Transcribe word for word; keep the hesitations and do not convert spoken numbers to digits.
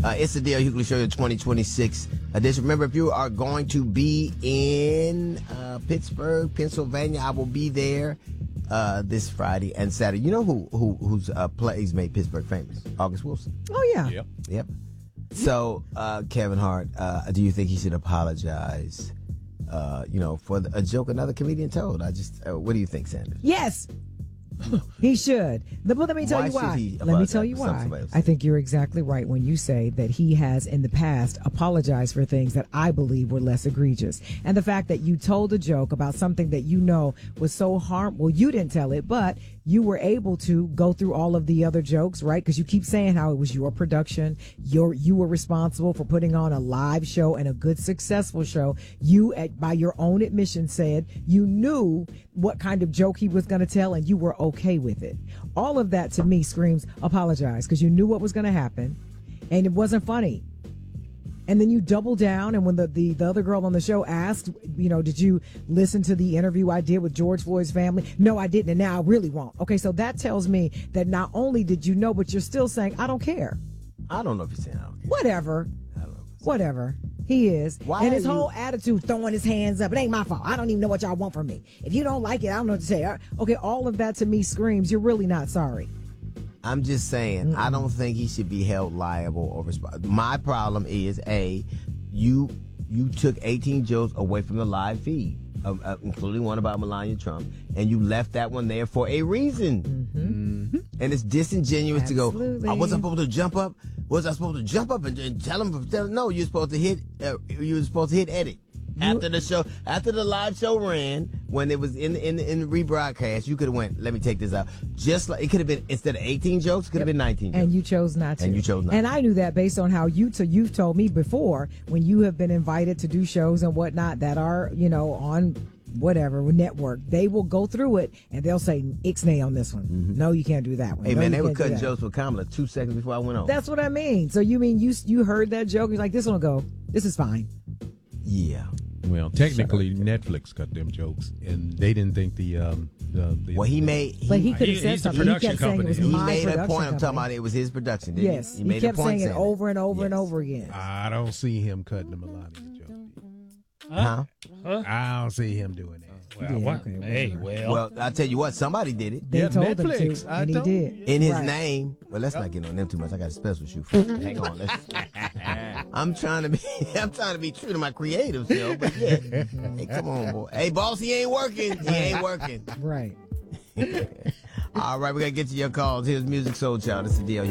Uh, it's the Dale Hughley Show, your twenty twenty-six edition. Remember, if you are going to be in uh, Pittsburgh, Pennsylvania, I will be there uh, this Friday and Saturday. You know who who whose uh, plays made Pittsburgh famous? August Wilson. Oh, yeah. Yep. Yep. So, uh, Kevin Hart, uh, do you think he should apologize, uh, you know, for the, a joke another comedian told? I just, uh, what do you think, Sanders? Yes. He should. But let me tell Why you why. should he Let me tell you apologize for why. something else? I think you're exactly right when you say that he has in the past apologized for things that I believe were less egregious. And the fact that you told a joke about something that you know was so harmful, you didn't tell it, but you were able to go through all of the other jokes, right? Because you keep saying how it was your production. Your, you were responsible for putting on a live show and a good, successful show. You, at, by your own admission, said you knew what kind of joke he was going to tell and you were okay with it. All of that to me screams apologize, because you knew what was going to happen and it wasn't funny. And then you double down, and when the, the, the other girl on the show asked, you know, did you listen to the interview I did with George Floyd's family? No, I didn't, and now I really won't. Okay, so that tells me that not only did you know, but you're still saying, I don't care. I don't know if you're saying I don't care. Whatever. I don't know. Whatever. He is. Why and his are you- whole attitude, throwing his hands up. It ain't my fault. I don't even know what y'all want from me. If you don't like it, I don't know what to say. Okay, all of that to me screams, you're really not sorry. I'm just saying, mm-hmm. I don't think he should be held liable or responsible. My problem is, A, you you took eighteen jokes away from the live feed, uh, uh, including one about Melania Trump, and you left that one there for a reason. Mm-hmm. And it's disingenuous Absolutely. to go, oh, was I supposed to jump up? Was I supposed to jump up and, and tell him? Tell him? No, you're supposed to hit, uh, you were supposed to hit edit. After the show, after the live show ran, when it was in in in the rebroadcast, you could have went, let me take this out. Just like it could have been, instead of eighteen jokes, could have Yep. been nineteen jokes. And you chose not to. And you chose not And to. I knew that based on how you to you've told me before, when you have been invited to do shows and whatnot that are, you know, on whatever network, they will go through it and they'll say ixnay on this one. Mm-hmm. No, you can't do that one. Hey no, man, you they were can't do cutting that. jokes with Kamala two seconds before I went on. That's what I mean. So you mean you you heard that joke? You're like, this one will go. This is fine. Yeah. Well, technically, Netflix cut them jokes, and they didn't think the um the, the Well, he made. But he could He- have said he's the something. He production kept saying it was company. He my made a production point. I'm talking company. about it was his production. Didn't Yes, he? he, made kept a point saying it that. over and over and Yes. over again. I don't see him cutting the Melania joke. Huh? I don't see him doing that. Well, Yeah, what? okay, hey, whatever. well, Well, I tell you what, somebody did it They Yeah, told Netflix. him to, I and he told did. you. in his Right. name. Well, let's not get on them too much. I got a special shoe for you. Hang on. Let's, I'm trying to be. I'm trying to be true to my creative self. But yeah, hey, come on, boy. Hey, boss, he ain't working. He ain't working. Right. All right, we gotta get to your calls. Here's Music Soul Child. It's the deal.